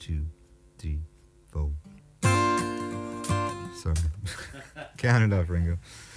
2, 3, 4. Sorry. Count it off, Ringo.